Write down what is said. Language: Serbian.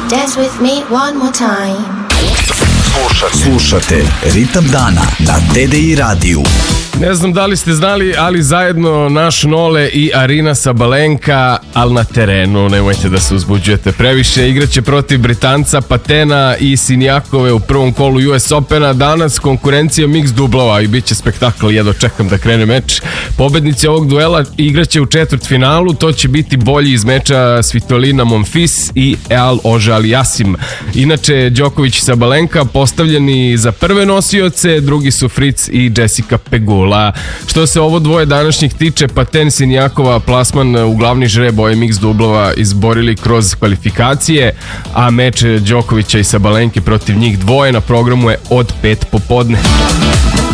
Dance with me one more time. Slušate Ritam dana na TDI radiju. Ne znam da li ste znali, ali zajedno naš Nole i Arina Sabalenka, ali na terenu, nemojte da se uzbuđujete previše, igraće protiv Britanca Patena i Sinjakove u prvom kolu US Opena. Danas konkurencija mix dublova i bit će spektakl, jedno čekam da krene meč. Pobednici ovog duela igraće u četvrtfinalu, to će biti bolji iz meča Svitolina Monfils i Eal Ojaliasim. Inače, Đoković i Sabalenka postavljeni za prve nosioce, drugi su Fritz i Jessica Pegula. Što se ovo dvoje današnjih tiče, Paten Sinjakova plasman u glavni žreb ove mix dublova izborili kroz kvalifikacije, a meč Đokovića i Sabalenke protiv njih dvoje na programu je od 5 popodne.